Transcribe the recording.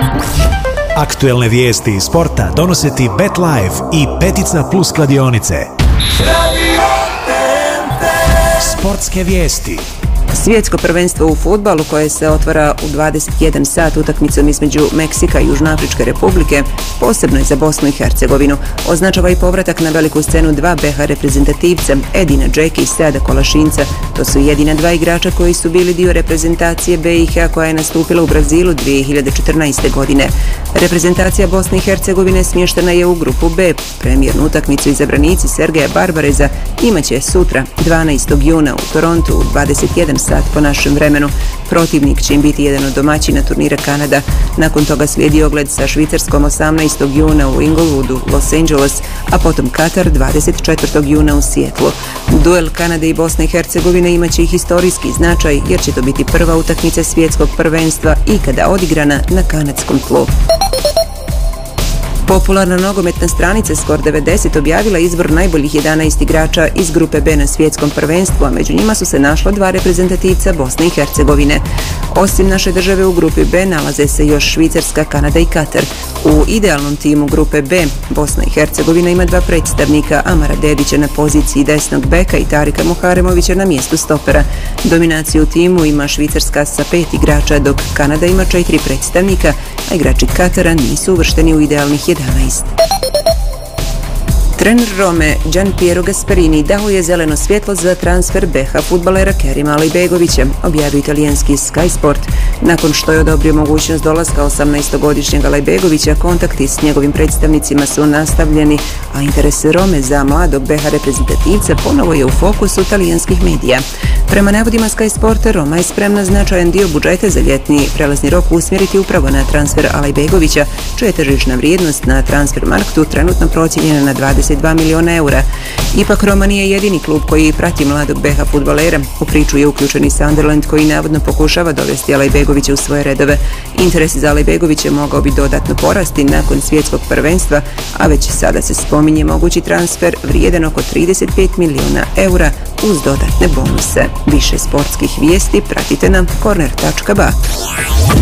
Aktuelne vijesti iz sporta donose ti Bet Live i Petica Plus kladionice. Sportske vijesti. Svjetsko prvenstvo u fudbalu koje se otvara u 21 sat utakmicom između Meksika i Južnoafričke republike, posebno i za Bosnu i Hercegovinu, označava i povratak na veliku scenu dva BiH reprezentativca, Edina Džeki i Seada Kolašinca. To su jedina dva igrača koji su bili dio reprezentacije BiH koja je nastupila u Brazilu 2014. godine. Reprezentacija Bosne i Hercegovine smještena je u grupu B. Premijernu utakmicu izabranici Sergeja Barbareza imaće sutra 12. juna u Torontu u 21 sat po našem vremenu. Protivnik će im biti jedan od domaćina turnira Kanada. Nakon toga slijedi ogled sa Švicarskom 18. juna u Inglewoodu, Los Angeles, a potom Katar 24. juna u Seattlu. Duel Kanade i Bosne i Hercegovine imaće i historijski značaj jer će to biti prva utakmica svjetskog prvenstva ikada odigrana na kanadskom tlu. Popularna nogometna stranica Skor 90 objavila izbor najboljih 11 igrača iz grupe B na svjetskom prvenstvu, a među njima su se našla dva reprezentativca Bosne i Hercegovine. Osim naše države u grupi B nalaze se još Švicarska, Kanada i Katar. U idealnom timu grupe B Bosna i Hercegovina ima dva predstavnika, Amara Dedića na poziciji desnog beka i Tarika Muharemovića na mjestu stopera. Dominaciju u timu ima Švicarska sa 5 igrača, dok Kanada ima 4 predstavnika, a igrači Katara nisu uvršteni u idealnih 11. Trener Rome Gianpiero Gasperini dao je zeleno svjetlo za transfer BiH fudbalera Kerima Alibegovića, objavio italijanski Sky Sport. Nakon što je odobrio mogućnost dolaska 18-godišnjeg Alibegovića, kontakti s njegovim predstavnicima su nastavljeni, a interes Rome za mladog BiH reprezentativca ponovo je u fokusu talijanskih medija. Prema navodima Sky Sporta, Roma je spremna značajan dio budžeta za ljetni prelazni rok usmjeriti upravo na transfer Alibegovića, čija je tržišna vrijednost na Transfermarktu trenutno procijenjena na 22 miliona eura. Ipak Roma nije jedini klub koji prati mladog BiH fudbalera. U priču je uključen i Sunderland koji navodno pokušava dovesti Alibegovića u svoje redove. Interes za Alibegovića mogao bi dodatno porasti nakon svjetskog prvenstva, a već sada se spominje mogući transfer vrijedan oko 35 miliona eura uz dodatne bonuse. Više sportskih vijesti pratite na corner.ba.